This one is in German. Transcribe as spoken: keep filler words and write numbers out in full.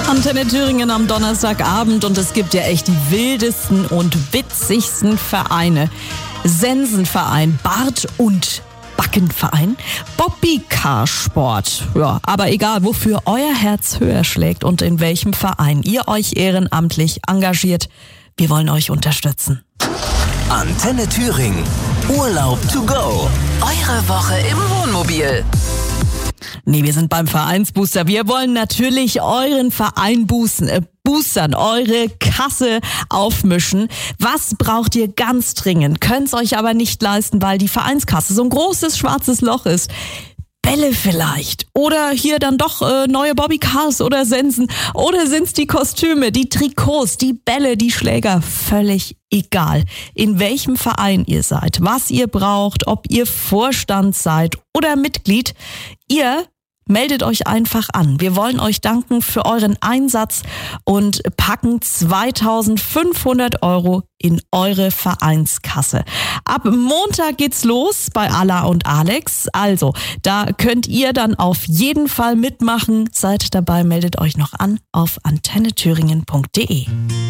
Antenne Thüringen am Donnerstagabend und es gibt ja echt die wildesten und witzigsten Vereine. Sensenverein, Bart- und Backenverein, Bobbycar-Sport. Ja, aber egal, wofür euer Herz höher schlägt und in welchem Verein ihr euch ehrenamtlich engagiert, wir wollen euch unterstützen. Antenne Thüringen. Urlaub to go. Eure Woche im Wohnmobil. Nee, wir sind beim Vereinsbooster. Wir wollen natürlich euren Verein boosten, äh, boostern, eure Kasse aufmischen. Was braucht ihr ganz dringend? Könnt's euch aber nicht leisten, weil die Vereinskasse so ein großes schwarzes Loch ist. Bälle vielleicht. Oder hier dann doch äh, neue Bobbycars oder Sensen. Oder sind's die Kostüme, die Trikots, die Bälle, die Schläger. Völlig egal, in welchem Verein ihr seid, was ihr braucht, ob ihr Vorstand seid oder Mitglied. Ihr meldet euch einfach an. Wir wollen euch danken für euren Einsatz und packen zweitausendfünfhundert Euro in eure Vereinskasse. Ab Montag geht's los bei Alla und Alex. Also, da könnt ihr dann auf jeden Fall mitmachen. Seid dabei, meldet euch noch an auf antenne thüringen punkt de.